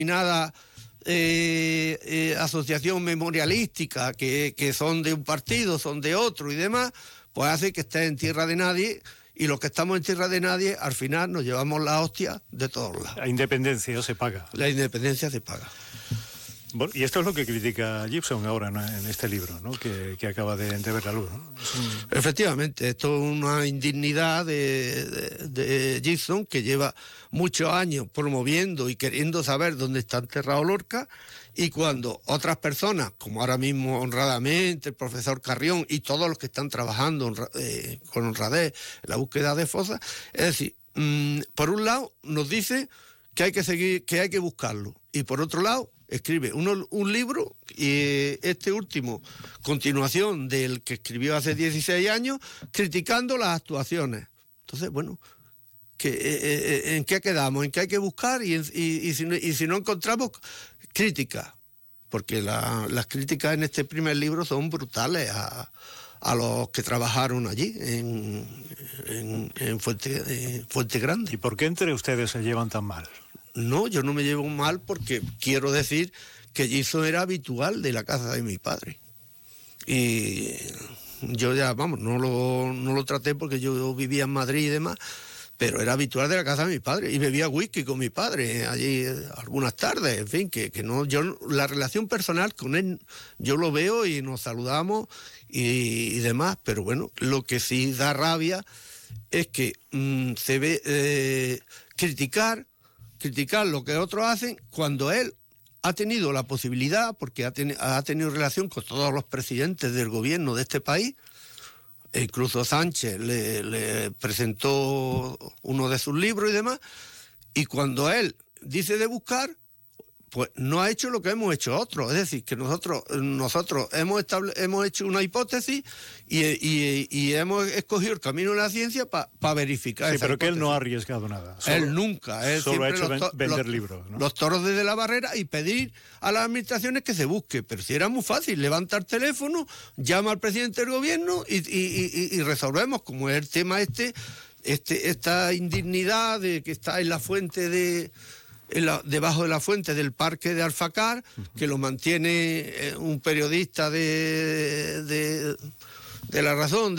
determinada asociación memorialística que son de un partido, son de otro y demás, pues hace que estés en tierra de nadie, y los que estamos en tierra de nadie, al final nos llevamos la hostia de todos lados. La independencia se paga. La independencia se paga. Bueno, y esto es lo que critica Gibson ahora en este libro, ¿no? que acaba de ver la luz, ¿no? Efectivamente, esto es una indignidad de Gibson, que lleva muchos años promoviendo y queriendo saber dónde está enterrado Lorca, y cuando otras personas, como ahora mismo honradamente el profesor Carrión y todos los que están trabajando con honradez en la búsqueda de fosas, es decir, por un lado nos dice que hay que seguir, que hay que buscarlo, y por otro lado escribe un libro, y este último, continuación del que escribió hace 16 años, criticando las actuaciones. Entonces, bueno, ¿en qué quedamos? ¿En qué hay que buscar? Y si no encontramos críticas, porque las críticas en este primer libro son brutales a los que trabajaron allí, en Fuente Grande. ¿Y por qué entre ustedes se llevan tan mal? No, yo no me llevo mal, porque quiero decir que Gibson era habitual de la casa de mi padre. Y yo ya, vamos, no lo traté porque yo vivía en Madrid y demás, pero era habitual de la casa de mi padre, y bebía whisky con mi padre allí algunas tardes, en fin, que no, yo la relación personal con él, yo lo veo y nos saludamos y demás, pero bueno, lo que sí da rabia es que se ve criticar lo que otros hacen, cuando él ha tenido la posibilidad, porque ha tenido relación con todos los presidentes del gobierno de este país. E incluso Sánchez le presentó uno de sus libros y demás, y cuando él dice de buscar, pues no ha hecho lo que hemos hecho otros. Es decir, que nosotros hemos hecho una hipótesis y hemos escogido el camino de la ciencia para verificar esa pero hipótesis. Que él no ha arriesgado nada. Él nunca. Él solo ha hecho vender los libros, ¿no? Los toros desde la barrera, y pedir a las administraciones que se busque. Pero si era muy fácil, levanta el teléfono, llama al presidente del gobierno y resolvemos, como es el tema esta indignidad de que está en la fuente debajo de la fuente del parque de Alfacar, que lo mantiene un periodista de La Razón,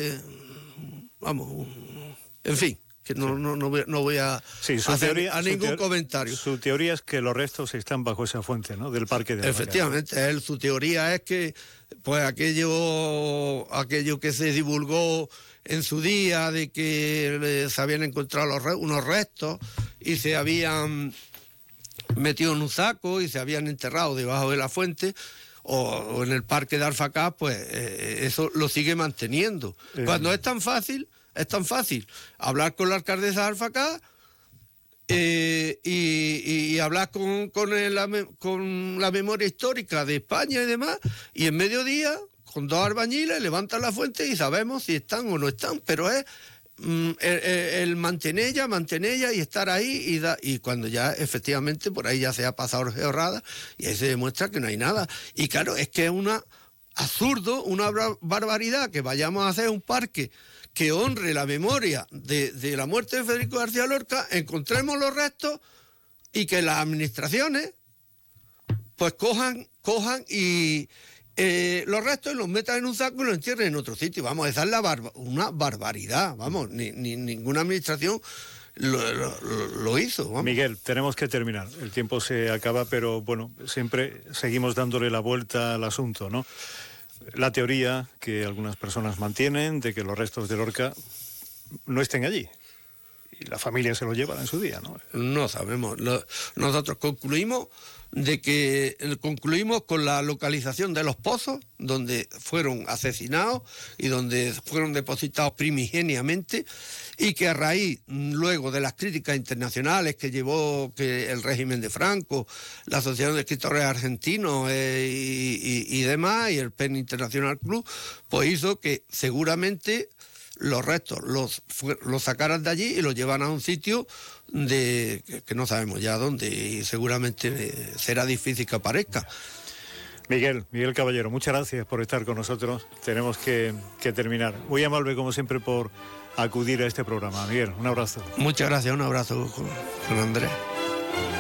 vamos, en fin, que no voy a hacer ningún comentario. Su teoría es que los restos están bajo esa fuente, ¿no?, del parque de Alfacar. Efectivamente, su teoría es que pues aquello que se divulgó en su día, de que se habían encontrado unos restos y se habían metido en un saco y se habían enterrado debajo de la fuente o en el parque de Alfacar, pues eso lo sigue manteniendo. Cuando es tan fácil hablar con la alcaldesa de Alfacar y hablar con la memoria histórica de España y demás, y en mediodía, con 2 albañiles, levantan la fuente y sabemos si están o no están, pero es el mantener ella y estar ahí, y cuando ya efectivamente por ahí ya se ha pasado georrada, y ahí se demuestra que no hay nada. Y claro, es que es absurdo, una barbaridad que vayamos a hacer un parque que honre la memoria de la muerte de Federico García Lorca, encontremos los restos y que las administraciones pues cojan y los restos y los metan en un saco y los entierren en otro sitio. Vamos, esa es una barbaridad, vamos, ninguna administración lo hizo. Vamos. Miguel, tenemos que terminar, el tiempo se acaba, pero bueno, siempre seguimos dándole la vuelta al asunto, ¿no? La teoría que algunas personas mantienen de que los restos de Lorca no estén allí, y la familia se lo lleva en su día, ¿no? No sabemos. Nosotros concluimos con la localización de los pozos donde fueron asesinados y donde fueron depositados primigeniamente, y que a raíz, luego de las críticas internacionales que llevó el régimen de Franco, la Asociación de Escritores Argentinos y demás, y el PEN International Club, pues hizo que seguramente los restos los sacaran de allí y los llevan a un sitio que no sabemos ya dónde, y seguramente será difícil que aparezca. Miguel Caballero, muchas gracias por estar con nosotros. Tenemos que terminar. Muy amable, como siempre, por acudir a este programa. Miguel, un abrazo. Muchas gracias, un abrazo, Juan Andrés.